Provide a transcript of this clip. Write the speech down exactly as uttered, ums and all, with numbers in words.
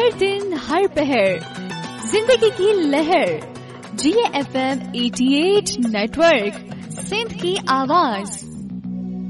हर दिन हर पहर जिंदगी की लहर। जी एफ एम अठासी नेटवर्क, सिंध की आवाज।